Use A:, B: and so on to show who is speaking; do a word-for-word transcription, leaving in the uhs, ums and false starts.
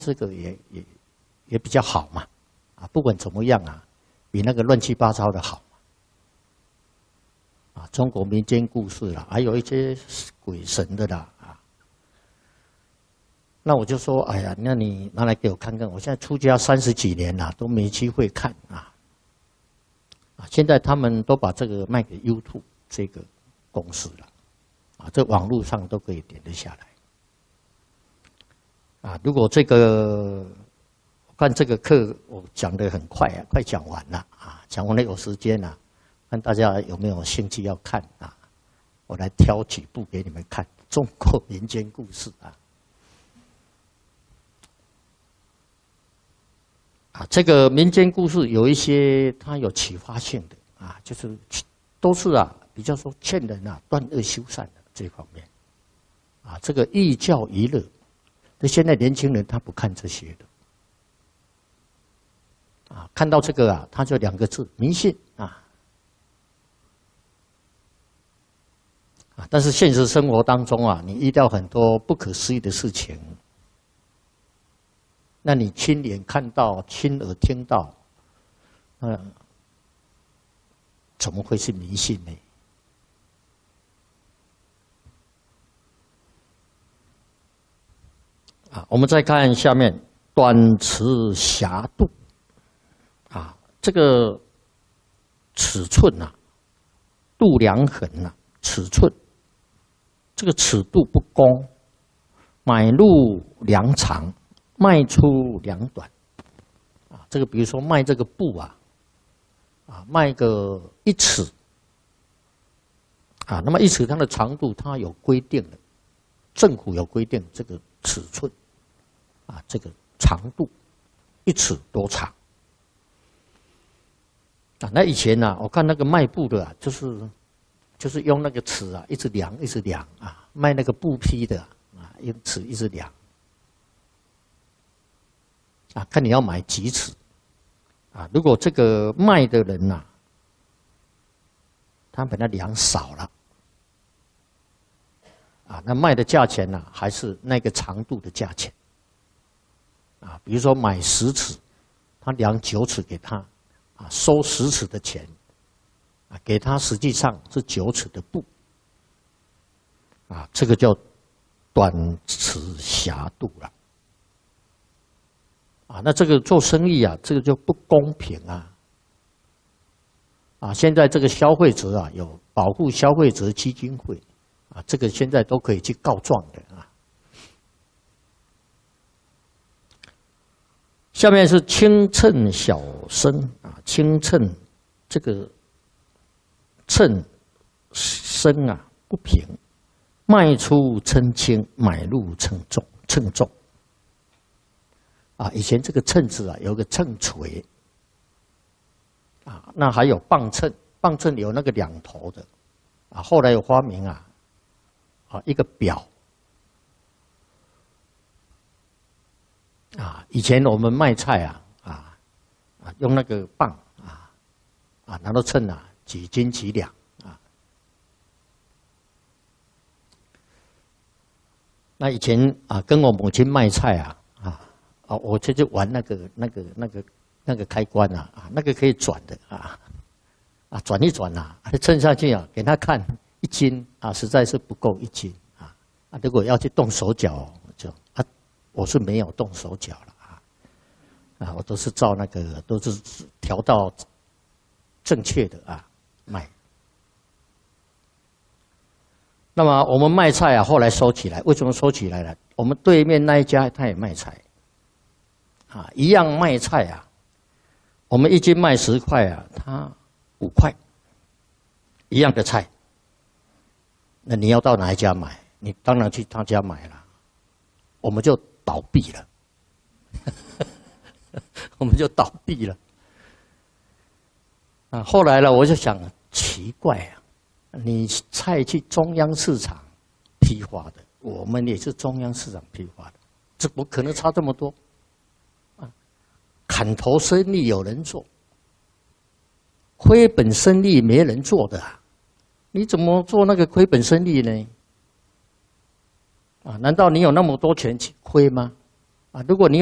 A: 这个也也也比较好嘛，啊，不管怎么样啊，比那个乱七八糟的好。啊，中国民间故事啦，还有一些鬼神的啦，啊，那我就说，哎呀，那你拿来给我看看，我现在出家三十几年了，都没机会看啊。啊，现在他们都把这个卖给 YouTube 这个公司了，啊，这网络上都可以点得下来。啊，如果这个我看这个课我讲得很快啊，快讲完了啊，讲完了有时间啊。看大家有没有兴趣要看啊？我来挑几部给你们看，中国民间故事啊。啊，这个民间故事有一些它有启发性的啊，就是都是啊，比较说劝人啊断恶修善的这方面。啊，这个寓教于乐，那现在年轻人他不看这些的。啊，看到这个啊，他就两个字：迷信啊。但是现实生活当中啊，你遇到很多不可思议的事情，那你亲眼看到、亲耳听到，嗯、呃，怎么会是迷信呢？啊，我们再看下面，短尺狭度，啊，这个尺寸啊，度量衡啊，尺寸。这个尺度不公，买入量长，卖出量短，啊，这个比如说卖这个布啊，啊，卖个一尺，啊，那么一尺它的长度它有规定的，政府有规定这个尺寸，啊，这个长度一尺多长，啊，那以前呢、啊，我看那个卖布的啊，就是。就是用那个尺啊，一直量，一直量啊，卖那个布匹的啊，用尺一直量啊，看你要买几尺啊。如果这个卖的人呐、啊，他把它量少了啊，那卖的价钱呢、啊，还是那个长度的价钱啊。比如说买十尺，他量九尺给他啊，收十尺的钱。啊，给他实际上是九尺的布，啊，这个叫短尺狭度了，啊，那这个做生意啊，这个就不公平啊，啊，现在这个消费者啊，有保护消费者基金会，啊，这个现在都可以去告状的啊。下面是轻秤小升啊，轻秤这个。称升啊不平，卖出称轻，买入称重，称重。啊，以前这个秤子啊有个秤锤，啊，那还有磅秤，磅秤有那个两头的，啊，后来有发明啊，啊一个表，啊，以前我们卖菜啊，啊啊用那个磅啊，啊拿到秤啊。几斤几两啊？那以前啊，跟我母亲卖菜啊，啊啊，我就去玩那个、那个、那个、那个开关啊，啊，那个可以转的啊，啊，转一转啊，称下去啊，给他看一斤啊，实在是不够一斤啊，啊，如果要去动手脚，就啊，我是没有动手脚了啊，啊，我都是照那个，都是调到正确的啊。卖，那么我们卖菜啊，后来收起来，为什么收起来了？我们对面那一家他也卖菜，啊，一样卖菜啊，我们一斤卖十块啊，他五块，一样的菜，那你要到哪一家买？你当然去他家买了，我们就倒闭了，我们就倒闭了。啊，后来呢，我就想奇怪啊，你菜去中央市场批发的，我们也是中央市场批发的，怎么可能差这么多？啊，砍头生意有人做，亏本生意没人做的啊，你怎么做那个亏本生意呢？啊，难道你有那么多钱去亏吗？啊，如果你